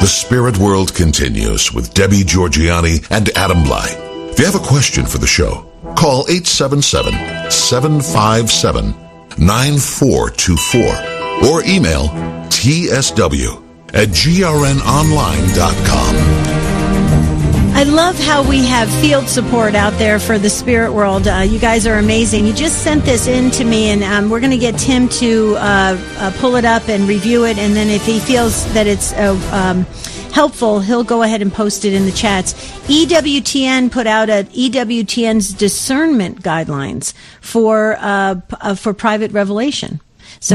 The Spirit World continues with Debbie Georgianni and Adam Blai. If you have a question for the show, call 877-757-9424 or email tsw@grnonline.com. I love how we have field support out there for the Spirit World. You guys are amazing. You just sent this in to me, and we're going to get Tim to pull it up and review it, and then if he feels that it's helpful, he'll go ahead and post it in the chats. EWTN put out EWTN's discernment guidelines for private revelation. So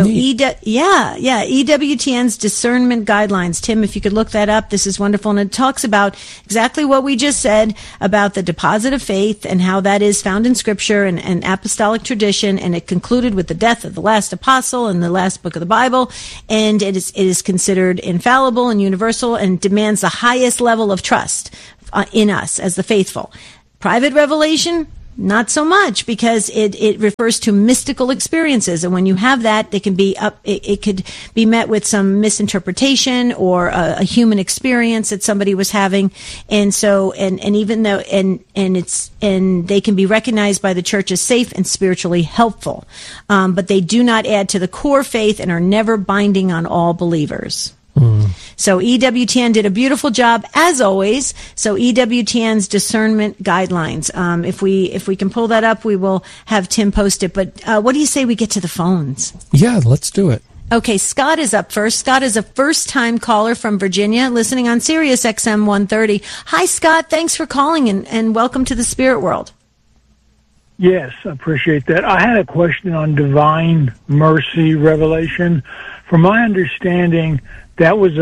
EWTN's discernment guidelines. Tim, if you could look that up, this is wonderful. And it talks about exactly what we just said about the deposit of faith and how that is found in Scripture and apostolic tradition. And it concluded with the death of the last apostle in the last book of the Bible. And it is considered infallible and universal and demands the highest level of trust in us as the faithful. Private revelation, not so much, because it refers to mystical experiences, and when you have that, they can be it could be met with some misinterpretation or a human experience that somebody was having, and so and even though and they can be recognized by the church as safe and spiritually helpful, but they do not add to the core faith and are never binding on all believers. So EWTN did a beautiful job, as always. So EWTN's discernment guidelines. If we can pull that up, we will have Tim post it. But what do you say we get to the phones? Yeah, let's do it. Okay, Scott is up first. Scott is a first-time caller from Virginia, listening on Sirius XM 130. Hi, Scott. Thanks for calling, and welcome to the Spirit World. Yes, I appreciate that. I had a question on divine mercy revelation. From my understanding, that's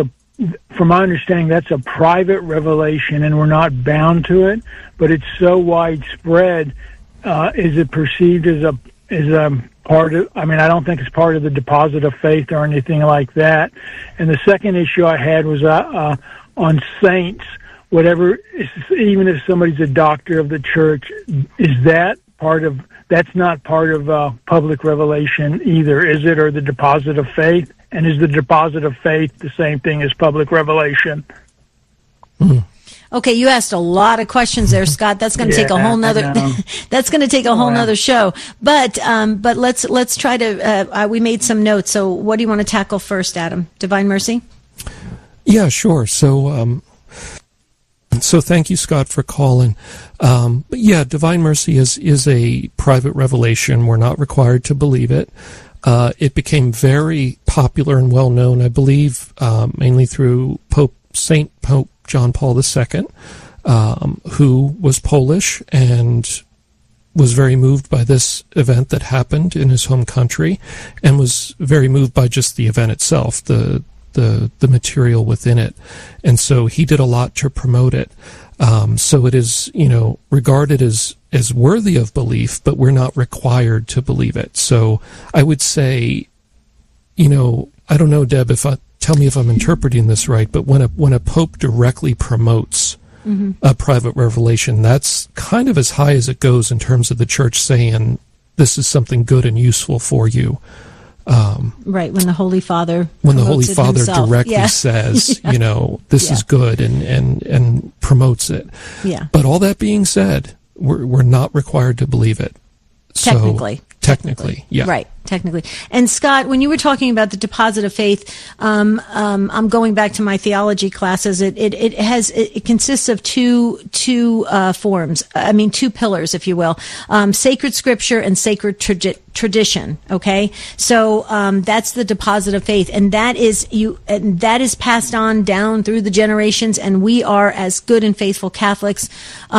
a private revelation, and we're not bound to it. But it's so widespread. Is it perceived as a part of? I mean, I don't think it's part of the deposit of faith or anything like that. And the second issue I had was on saints. Whatever, even if somebody's a doctor of the church, is that part of? That's not part of public revelation either, is it? Or the deposit of faith? And is the deposit of faith the same thing as public revelation? Okay, you asked a lot of questions there, Scott. That's going to take a whole nother. That's going to take a whole nother show. But let's try to. We made some notes. So, what do you want to tackle first, Adam? Divine mercy. Yeah, sure. So thank you, Scott, for calling. But yeah, divine mercy is a private revelation. We're not required to believe it. It became very popular and well known, I believe, mainly through Saint Pope John Paul II, who was Polish and was very moved by this event that happened in his home country, and was very moved by just the event itself, the material within it, and so he did a lot to promote it. So it is, regarded as worthy of belief, but we're not required to believe it. So I would say, I don't know, Deb, tell me if I'm interpreting this right, but when a pope directly promotes a private revelation, that's kind of as high as it goes in terms of the church saying this is something good and useful for you. Right, when the Holy Father directly says, this is good and promotes it. Yeah. But all that being said, we're not required to believe it. Technically, yeah. Right, technically. And Scott, when you were talking about the deposit of faith, I'm going back to my theology classes. It consists of two forms. I mean, two pillars, if you will. Sacred scripture and sacred tradition. Okay, so that's the deposit of faith, and that is passed on down through the generations. And we are, as good and faithful Catholics,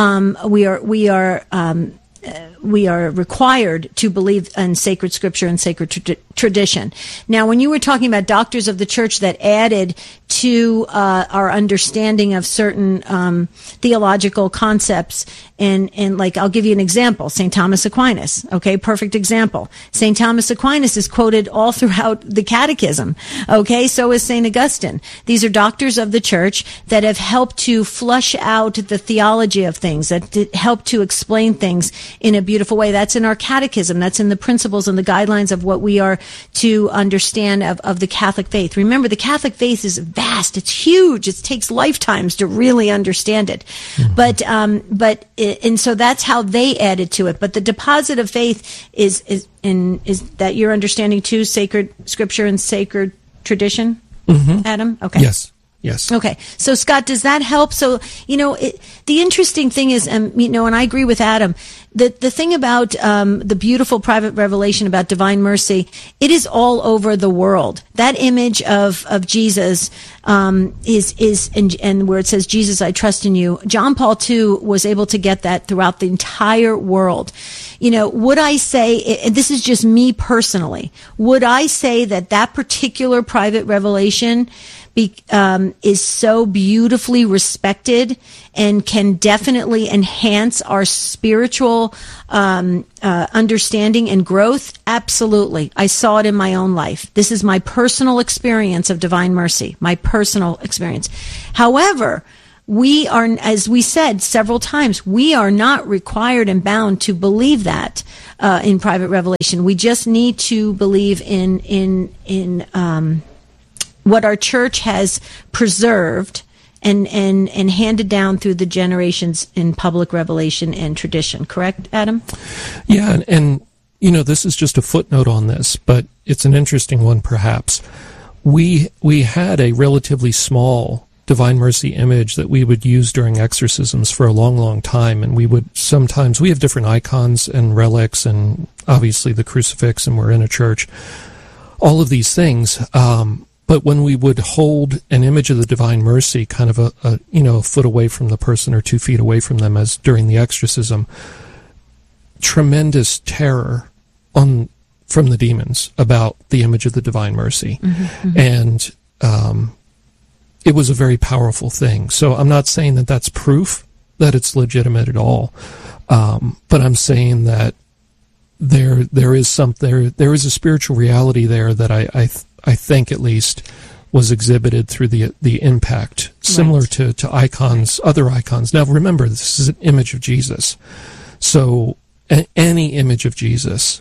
we are required to believe in sacred scripture and sacred tradition. Now, when you were talking about doctors of the church that added to our understanding of certain theological concepts, and like, I'll give you an example, St. Thomas Aquinas, okay, perfect example. St. Thomas Aquinas is quoted all throughout the Catechism, okay, so is St. Augustine. These are doctors of the church that have helped to flush out the theology of things, that help to explain things in a beautiful beautiful way. That's in our catechism. That's in the principles and the guidelines of what we are to understand of the Catholic faith. Remember, the Catholic faith is vast. It's huge. It takes lifetimes to really understand it. Mm-hmm. And so that's how they added to it. But the deposit of faith is that your understanding too, sacred scripture and sacred tradition, Adam? Okay. Yes. Okay. So, Scott, does that help? So, the interesting thing is, and I agree with Adam, the thing about the beautiful private revelation about divine mercy, it is all over the world. That image of Jesus is and where it says, Jesus, I trust in you. John Paul II was able to get that throughout the entire world. Would I say, and this is just me personally, would I say that particular private revelation is so beautifully respected and can definitely enhance our spiritual understanding and growth? Absolutely. I saw it in my own life. This is my personal experience of divine mercy, my personal experience. However, we are, as we said several times, we are not required and bound to believe that in private revelation. We just need to believe in what our church has preserved and handed down through the generations in public revelation and tradition. Correct, Adam? Yeah, and this is just a footnote on this, but it's an interesting one perhaps. We had a relatively small Divine Mercy image that we would use during exorcisms for a long, long time, and we have different icons and relics and obviously the crucifix, and we're in a church. All of these things, but when we would hold an image of the Divine Mercy kind of a foot away from the person or 2 feet away from them as during the exorcism, tremendous terror from the demons about the image of the Divine Mercy. Mm-hmm. And it was a very powerful thing. So I'm not saying that that's proof that it's legitimate at all. But I'm saying that there is a spiritual reality there that I think at least was exhibited through the impact, similar to icons, other icons. Now remember, this is an image of Jesus. So any image of Jesus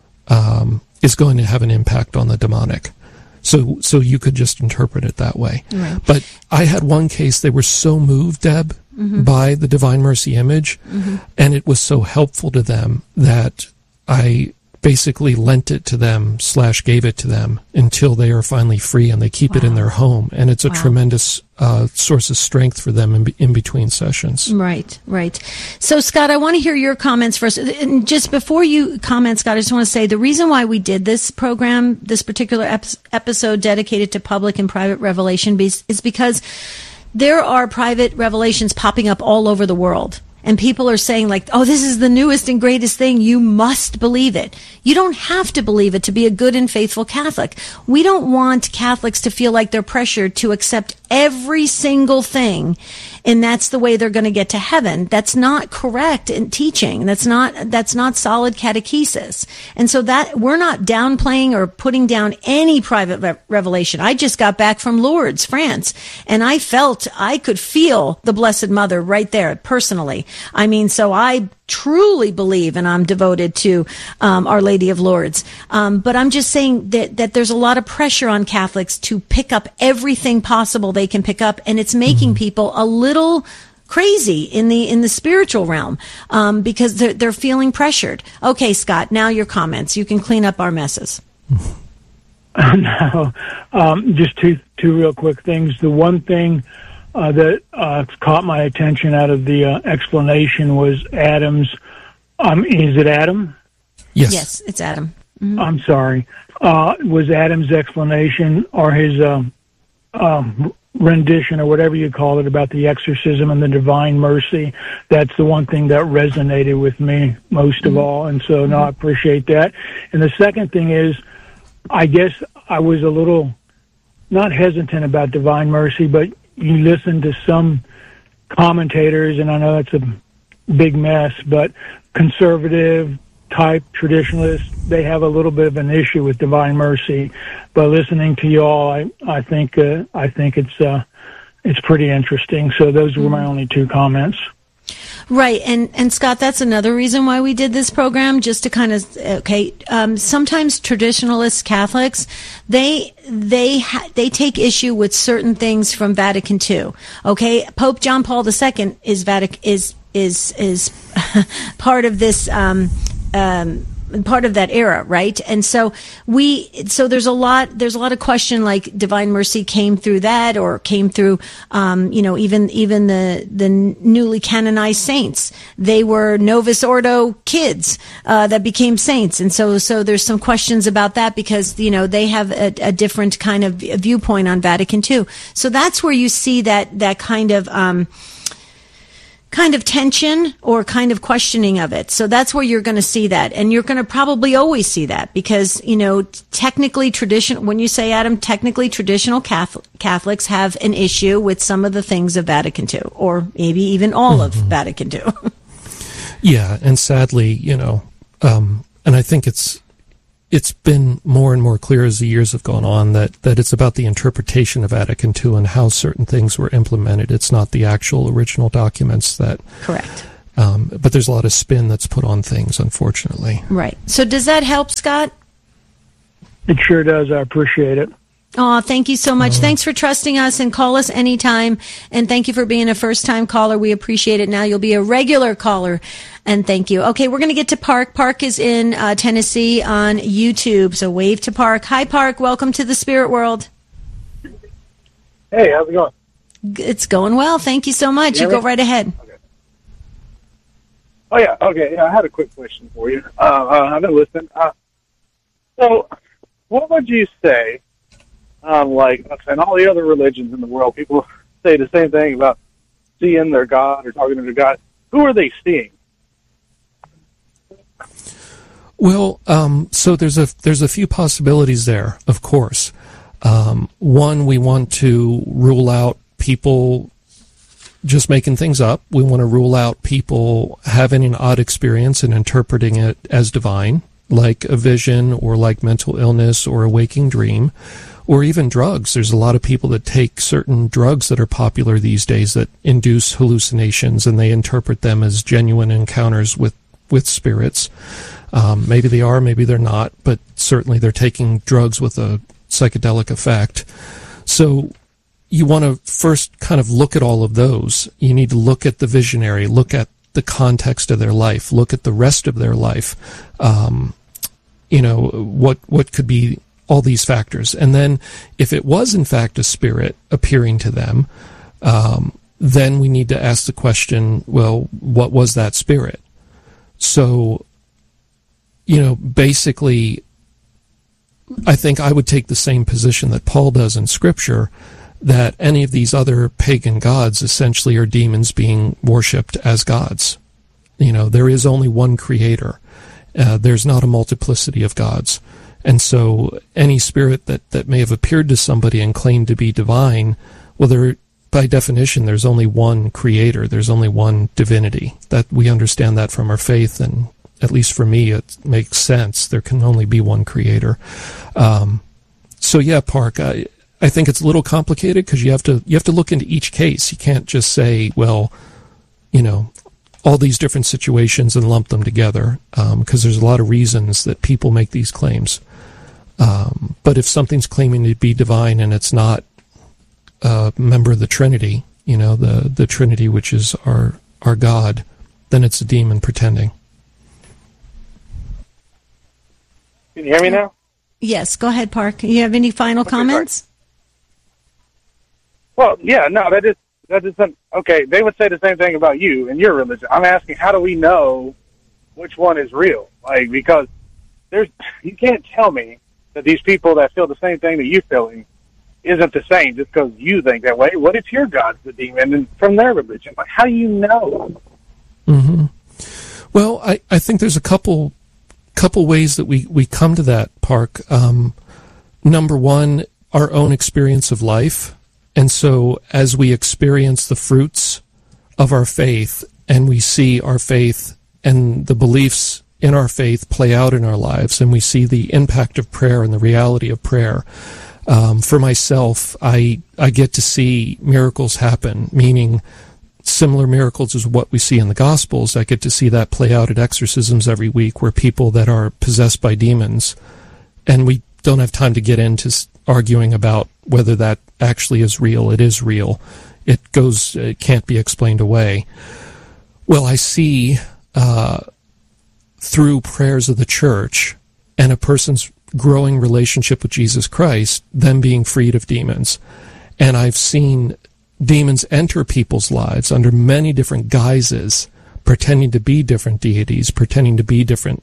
is going to have an impact on the demonic. So you could just interpret it that way. Right. But I had one case, they were so moved, Deb, by the Divine Mercy image, and it was so helpful to them that I basically lent it to them / gave it to them until they are finally free and they keep it in their home. And it's a tremendous source of strength for them in between sessions. Right. So, Scott, I want to hear your comments first. And just before you comment, Scott, I just want to say the reason why we did this program, this particular episode dedicated to public and private revelation, is because there are private revelations popping up all over the world. And people are saying like, oh, this is the newest and greatest thing. You must believe it. You don't have to believe it to be a good and faithful Catholic. We don't want Catholics to feel like they're pressured to accept every single thing, and that's the way they're going to get to heaven. That's not correct in teaching. That's not solid catechesis. And so that we're not downplaying or putting down any private revelation. I just got back from Lourdes, France, and I could feel the Blessed Mother right there personally. I mean, so I truly believe and I'm devoted to Our Lady of Lourdes. But I'm just saying that there's a lot of pressure on Catholics to pick up everything possible they can pick up, and it's making people a little crazy in the spiritual realm because they're feeling pressured. Okay, Scott, now your comments. You can clean up our messes. No, just two real quick things. The one thing that caught my attention out of the explanation was Adam's. Is it Adam? Yes, it's Adam. Mm-hmm. I'm sorry. Was Adam's explanation or his rendition or whatever you call it about the exorcism and the Divine Mercy? That's the one thing that resonated with me most of all. And so, no, I appreciate that. And the second thing is, I guess I was a little not hesitant about Divine Mercy, but you listen to some commentators, and I know that's a big mess, but conservative type traditionalists, they have a little bit of an issue with Divine Mercy. But listening to y'all, I think it's pretty interesting. So those were my only two comments. Right, and Scott, that's another reason why we did this program, just to kind of sometimes traditionalist Catholics they take issue with certain things from Vatican II. Okay, Pope John Paul II is part of this. Part of that era, right? And so there's a lot of question, like Divine Mercy came through that, or came through, even the newly canonized saints. They were Novus Ordo kids, that became saints. And so there's some questions about that, because, they have a different kind of viewpoint on Vatican II. So that's where you see that kind of tension or kind of questioning of it. So that's where you're going to see that. And you're going to probably always see that, because, technically when you say, Adam, technically traditional Catholics have an issue with some of the things of Vatican II, or maybe even all of Vatican II. Yeah. And sadly, and I think it's been more and more clear as the years have gone on that it's about the interpretation of Vatican II and how certain things were implemented. It's not the actual original documents that... Correct. But there's a lot of spin that's put on things, unfortunately. Right. So does that help, Scott? It sure does. I appreciate it. Oh, thank you so much. Thanks for trusting us, and call us anytime. And thank you for being a first-time caller. We appreciate it. Now you'll be a regular caller. And thank you. Okay, we're going to get to Park. Park is in Tennessee on YouTube. So wave to Park. Hi, Park. Welcome to the Spirit World. Hey, how's it going? It's going well. Thank you so much. You go right ahead. Okay. Oh, yeah. Okay. Yeah, I had a quick question for you. I've been listening. So what would you say, and all the other religions in the world, people say the same thing about seeing their God or talking to their God. Who are they seeing? Well, so there's a few possibilities there, of course. One, we want to rule out people just making things up. We want to rule out people having an odd experience and interpreting it as divine, like a vision or like mental illness or a waking dream, or even drugs. There's a lot of people that take certain drugs that are popular these days that induce hallucinations, and they interpret them as genuine encounters with spirits. Maybe they are, maybe they're not, but certainly they're taking drugs with a psychedelic effect. So you want to first kind of look at all of those. You need to look at the visionary, look at the context of their life, look at the rest of their life. What could be all these factors. And then if it was in fact a spirit appearing to them, then we need to ask the question, well, what was that spirit? So, basically, I think I would take the same position that Paul does in Scripture, that any of these other pagan gods essentially are demons being worshipped as gods. There is only one creator. There's not a multiplicity of gods. And so any spirit that may have appeared to somebody and claimed to be divine, well, by definition, there's only one creator. There's only one divinity. That we understand that from our faith, and at least for me, it makes sense. There can only be one creator. So yeah, Park, I think it's a little complicated because you have to look into each case. You can't just say, well, all these different situations and lump them together, because there's a lot of reasons that people make these claims. But if something's claiming to be divine and it's not a member of the Trinity, the Trinity, which is our God, then it's a demon pretending. Can you hear me now? Yes, go ahead, Park. You have any final comments? Sorry. Well, yeah, no, that isn't okay. They would say the same thing about you and your religion. I'm asking, how do we know which one is real? Because you can't tell me that these people that feel the same thing that you're feeling isn't the same just because you think that way. What if your God's the demon and from their religion? How do you know? Mm-hmm. Well, I think there's a couple ways that we come to that, Park. Number one, our own experience of life. And so as we experience the fruits of our faith and we see our faith and the beliefs in our faith play out in our lives, and we see the impact of prayer and the reality of prayer, for myself, I get to see miracles happen, meaning similar miracles as what we see in the Gospels. I get to see that play out at exorcisms every week, where people that are possessed by demons, and we don't have time to get into arguing about whether that actually is real. It is real. It can't be explained away. Well, I see through prayers of the church and a person's growing relationship with Jesus Christ, them being freed of demons. And I've seen demons enter people's lives under many different guises, pretending to be different deities, pretending to be different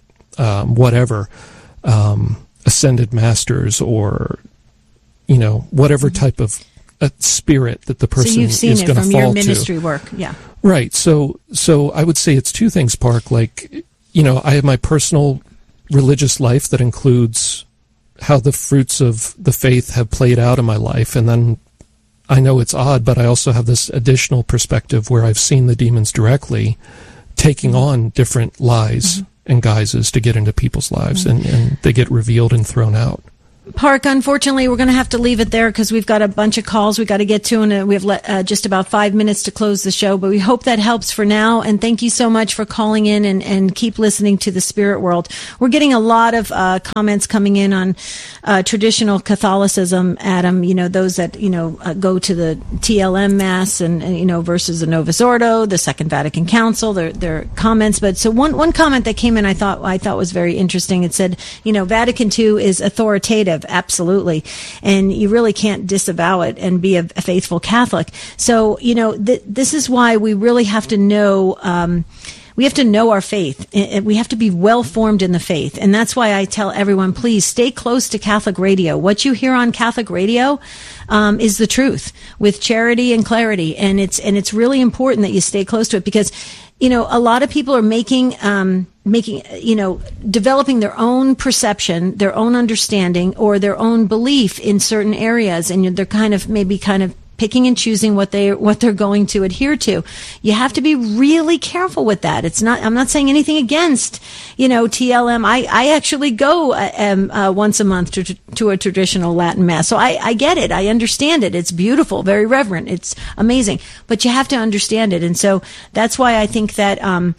ascended masters, or whatever type of a spirit that the person is going to fall to. So you've seen it from your ministry work, yeah. Right. So I would say it's two things, Park. Like, I have my personal religious life that includes how the fruits of the faith have played out in my life, and then I know it's odd, but I also have this additional perspective where I've seen the demons directly taking on different lies and guises to get into people's lives, and they get revealed and thrown out. Park, unfortunately, we're going to have to leave it there because we've got a bunch of calls we got to get to, and we have just about 5 minutes to close the show. But we hope that helps for now, and thank you so much for calling in and keep listening to the Spirit World. We're getting a lot of comments coming in on traditional Catholicism, Adam. Those that go to the TLM Mass and versus the Novus Ordo, the Second Vatican Council. Their comments, but so one comment that came in I thought was very interesting. It said, Vatican II is authoritative. Absolutely. And you really can't disavow it and be a faithful Catholic. So, this is why we really have to know, we have to know our faith. We have to be well formed in the faith. And that's why I tell everyone, please stay close to Catholic radio. What you hear on Catholic radio, is the truth with charity and clarity. And it's really important that you stay close to it because, a lot of people are developing their own perception, their own understanding, or their own belief in certain areas, and they're kind of picking and choosing what they're going to adhere to. You have to be really careful with that. I'm not saying anything against, TLM. I actually go once a month to a traditional Latin Mass. So I get it. I understand it. It's beautiful, very reverent. It's amazing. But you have to understand it. And so that's why I think that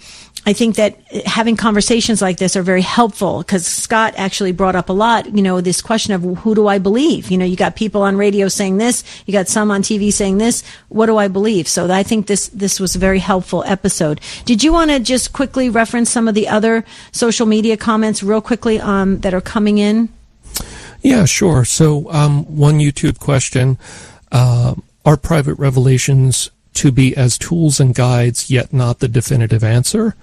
having conversations like this are very helpful, because Scott actually brought up a lot, this question of who do I believe? You got people on radio saying this, you got some on TV saying this. What do I believe? So I think this was a very helpful episode. Did you want to just quickly reference some of the other social media comments real quickly that are coming in? Yeah, sure. So one YouTube question, are private revelations to be as tools and guides, yet not the definitive answer?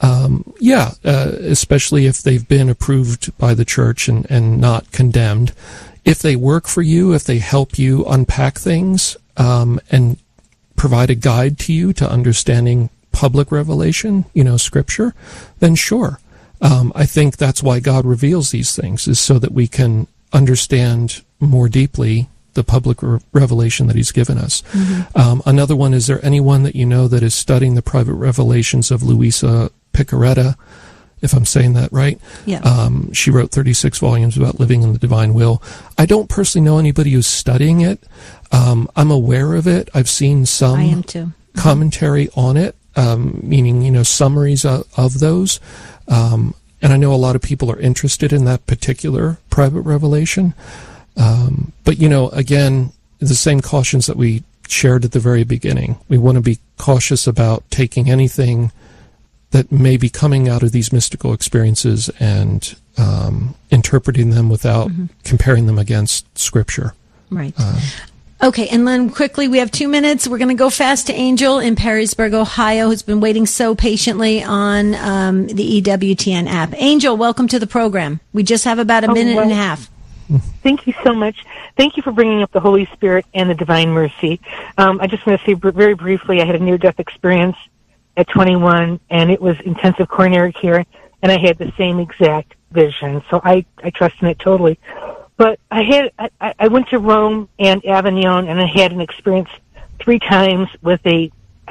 Especially if they've been approved by the church and not condemned. If they work for you, if they help you unpack things and provide a guide to you to understanding public revelation, Scripture, then sure. I think that's why God reveals these things, is so that we can understand more deeply the public revelation that he's given us. Another one, is there anyone that that is studying the private revelations of Luisa Picaretta, if I'm saying that right? Yeah. She wrote 36 volumes about living in the divine will. I don't personally know anybody who's studying it. I'm aware of it. I've seen some I am too. Commentary on it, meaning, summaries of those. And I know a lot of people are interested in that particular private revelation. But, again, the same cautions that we shared at the very beginning. We want to be cautious about taking anything that may be coming out of these mystical experiences and interpreting them without comparing them against Scripture. Right. Okay, and then quickly, we have 2 minutes. We're going to go fast to Angel in Perrysburg, Ohio, who's been waiting so patiently on the EWTN app. Angel, welcome to the program. We just have about a minute and a half. Thank you so much. Thank you for bringing up the Holy Spirit and the Divine Mercy. I just want to say very briefly, I had a near-death experience at 21, and it was intensive coronary care, and I had the same exact vision. So I trust in it totally. But I went to Rome and Avignon, and I had an experience 3 times with a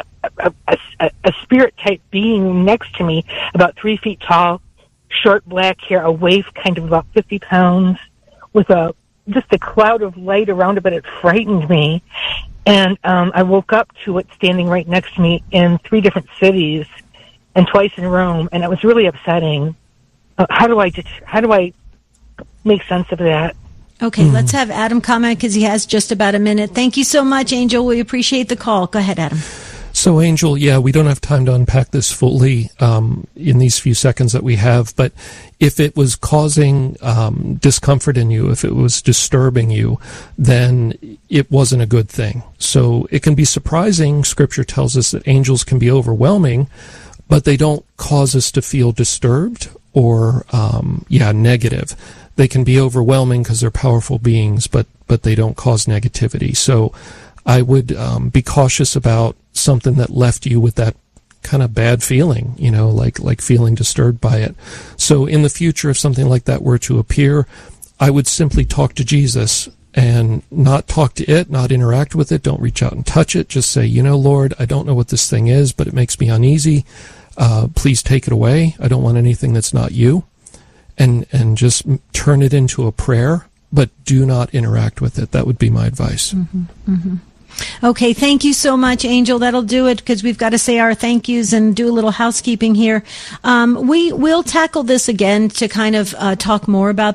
spirit-type being next to me, about 3 feet tall, short black hair, a waif kind of about 50 pounds, with just a cloud of light around it, but it frightened me. And I woke up to it standing right next to me in 3 different cities and twice in Rome, and it was really upsetting. How do I make sense of that? Okay, let's have Adam comment because he has just about a minute. Thank you so much, Angel. We appreciate the call. Go ahead, Adam. So, Angel, yeah, we don't have time to unpack this fully in these few seconds that we have, but if it was causing discomfort in you, if it was disturbing you, then it wasn't a good thing. So it can be surprising. Scripture tells us that angels can be overwhelming, but they don't cause us to feel disturbed or, negative. They can be overwhelming because they're powerful beings, but they don't cause negativity. So I would be cautious about something that left you with that kind of bad feeling, like feeling disturbed by it. So in the future, if something like that were to appear, I would simply talk to Jesus and not talk to it, not interact with it. Don't reach out and touch it. Just say, Lord, I don't know what this thing is, but it makes me uneasy. Please take it away. I don't want anything that's not you. And just turn it into a prayer, but do not interact with it. That would be my advice. Mm-hmm, mm-hmm. Okay, thank you so much, Angel. That'll do it because we've got to say our thank yous and do a little housekeeping here. We will tackle this again to kind of talk more about